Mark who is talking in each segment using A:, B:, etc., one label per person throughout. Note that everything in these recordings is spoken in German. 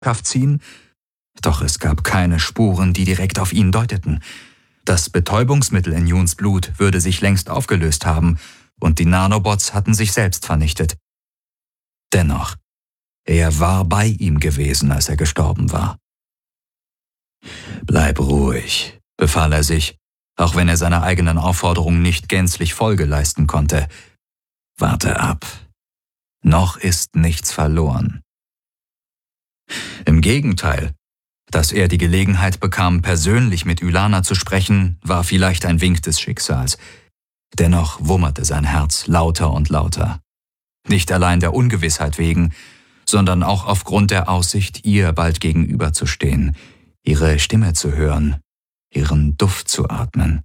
A: Rechenschaft ziehen? Doch es gab keine Spuren, die direkt auf ihn deuteten. Das Betäubungsmittel in Juns Blut würde sich längst aufgelöst haben und die Nanobots hatten sich selbst vernichtet. Dennoch, er war bei ihm gewesen, als er gestorben war. »Bleib ruhig«, befahl er sich, auch wenn er seiner eigenen Aufforderung nicht gänzlich Folge leisten konnte. »Warte ab. Noch ist nichts verloren.« Im Gegenteil, dass er die Gelegenheit bekam, persönlich mit Ylana zu sprechen, war vielleicht ein Wink des Schicksals. Dennoch wummerte sein Herz lauter und lauter. Nicht allein der Ungewissheit wegen, sondern auch aufgrund der Aussicht, ihr bald gegenüberzustehen, ihre Stimme zu hören, ihren Duft zu atmen.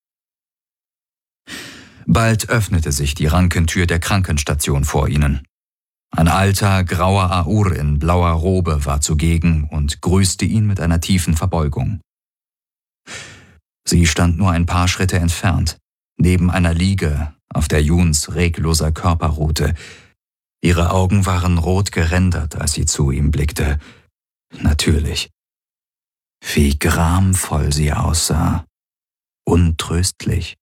A: Bald öffnete sich die Rankentür der Krankenstation vor ihnen. Ein alter, grauer Aur in blauer Robe war zugegen und grüßte ihn mit einer tiefen Verbeugung. Sie stand nur ein paar Schritte entfernt, neben einer Liege, auf der Juns regloser Körper ruhte. Ihre Augen waren rot gerändert, als sie zu ihm blickte. Natürlich. Wie gramvoll sie aussah. Untröstlich.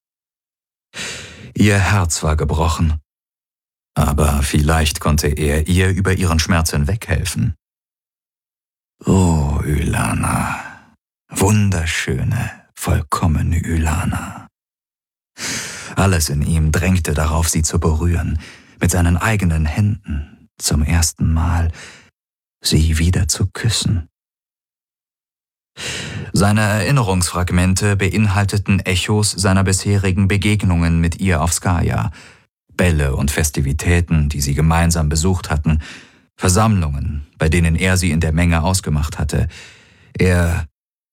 A: Ihr Herz war gebrochen. Aber vielleicht konnte er ihr über ihren Schmerz hinweghelfen. Oh, Ylana, wunderschöne, vollkommene Ylana. Alles in ihm drängte darauf, sie zu berühren, mit seinen eigenen Händen, zum ersten Mal, sie wieder zu küssen. Seine Erinnerungsfragmente beinhalteten Echos seiner bisherigen Begegnungen mit ihr auf Skaya, Bälle und Festivitäten, die sie gemeinsam besucht hatten, Versammlungen, bei denen er sie in der Menge ausgemacht hatte. Der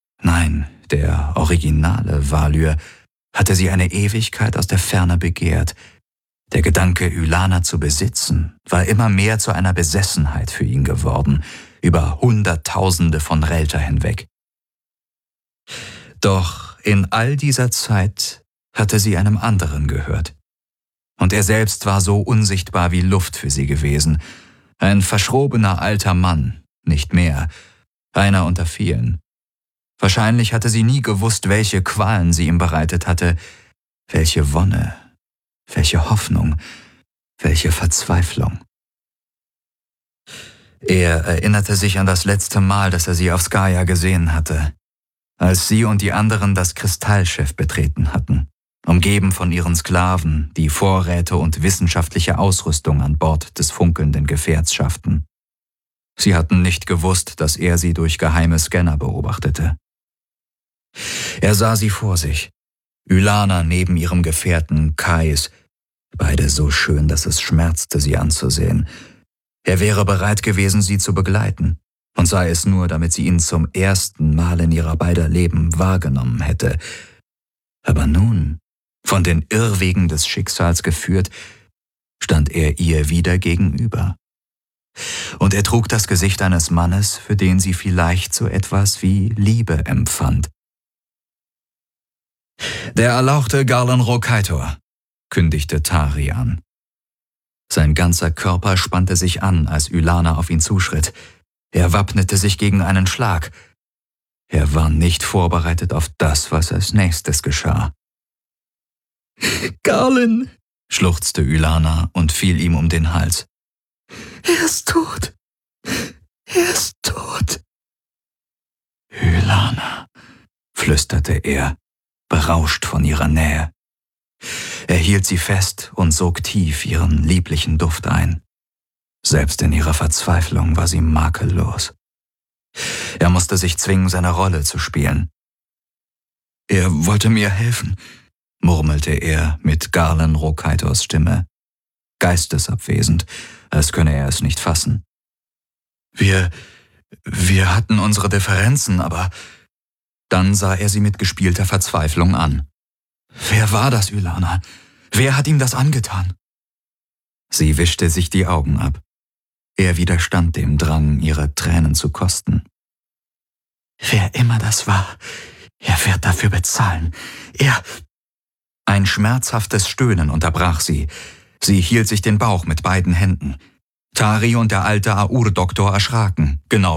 A: originale Valyr, hatte sie eine Ewigkeit aus der Ferne begehrt. Der Gedanke, Ylana zu besitzen, war immer mehr zu einer Besessenheit für ihn geworden, über Hunderttausende von Relter hinweg. Doch in all dieser Zeit hatte sie einem anderen gehört. Und er selbst war so unsichtbar wie Luft für sie gewesen. Ein verschrobener alter Mann, nicht mehr, einer unter vielen. Wahrscheinlich hatte sie nie gewusst, welche Qualen sie ihm bereitet hatte, welche Wonne, welche Hoffnung, welche Verzweiflung. Er erinnerte sich an das letzte Mal, dass er sie auf Skaya gesehen hatte, als sie und die anderen das Kristallschiff betreten hatten, umgeben von ihren Sklaven, die Vorräte und wissenschaftliche Ausrüstung an Bord des funkelnden Gefährts schafften. Sie hatten nicht gewusst, dass er sie durch geheime Scanner beobachtete. Er sah sie vor sich, Ylana neben ihrem Gefährten Kais, beide so schön, dass es schmerzte, sie anzusehen. Er wäre bereit gewesen, sie zu begleiten, und sei es nur, damit sie ihn zum ersten Mal in ihrer beider Leben wahrgenommen hätte. Aber nun, von den Irrwegen des Schicksals geführt, stand er ihr wieder gegenüber. Und er trug das Gesicht eines Mannes, für den sie vielleicht so etwas wie Liebe empfand. »Der erlauchte Garlan Rokaitor«, kündigte Tari an. Sein ganzer Körper spannte sich an, als Ylana auf ihn zuschritt. Er wappnete sich gegen einen Schlag. Er war nicht vorbereitet auf das, was als nächstes geschah. »Garlan«, schluchzte Ylana und fiel ihm um den Hals. »Er ist tot. Er ist tot.« »Ylana«, flüsterte er, berauscht von ihrer Nähe. Er hielt sie fest und sog tief ihren lieblichen Duft ein. Selbst in ihrer Verzweiflung war sie makellos. Er musste sich zwingen, seine Rolle zu spielen. »Er wollte mir helfen«, murmelte er mit Garlan Rokaitors Stimme, geistesabwesend, als könne er es nicht fassen. Wir hatten unsere Differenzen, aber…« Dann sah er sie mit gespielter Verzweiflung an. »Wer war das, Ylana? Wer hat ihm das angetan?« Sie wischte sich die Augen ab. Er widerstand dem Drang, ihre Tränen zu kosten. »Wer immer das war, er wird dafür bezahlen. Ein schmerzhaftes Stöhnen unterbrach sie. Sie hielt sich den Bauch mit beiden Händen. Tari und der alte Aur-Doktor erschraken, genau